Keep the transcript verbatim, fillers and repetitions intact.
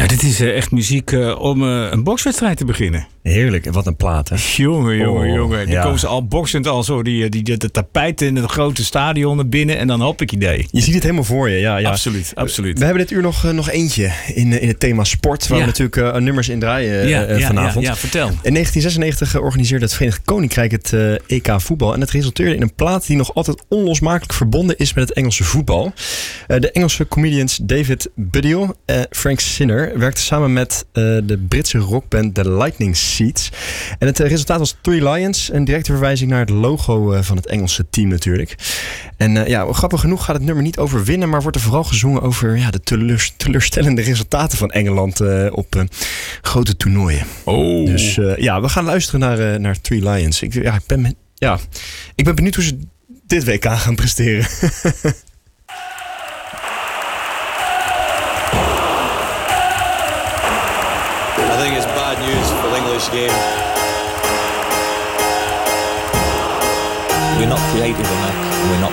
dit is uh, echt muziek uh, om uh, een bokswedstrijd te beginnen. Heerlijk, en wat een plaat, hè? Jongen, jongen, oh, jongen. Die ja. komen ze al boksend al zo, die, die, die, de tapijt in het grote stadion naar binnen en dan hop ik idee. Je ziet het helemaal voor je, ja. ja. Absoluut, absoluut. We hebben dit uur nog, uh, nog eentje in, in het thema sport, waar ja. we natuurlijk uh, nummers in draaien uh, ja, uh, ja, vanavond. Ja, ja, vertel. In negentien zesennegentig organiseerde het Verenigd Koninkrijk het uh, E K voetbal en het resulteerde in een plaat die nog altijd onlosmakelijk verbonden is met het Engelse voetbal. Uh, de Engelse comedians David Baddiel en Frank Sinner werkten samen met uh, de Britse rockband The Lightning Seeds. En het uh, resultaat was Three Lions, een directe verwijzing naar het logo uh, van het Engelse team natuurlijk. En uh, ja, grappig genoeg gaat het nummer niet over winnen, maar wordt er vooral gezongen over ja, de teleur, teleurstellende resultaten van Engeland uh, op uh, grote toernooien. Oh. Dus uh, ja, we gaan luisteren naar, uh, naar Three Lions. Ik, ja, ik, ben, ja, ik ben benieuwd hoe ze dit W K gaan presteren. I think it's bad news for the English game. We're not creative enough. We're not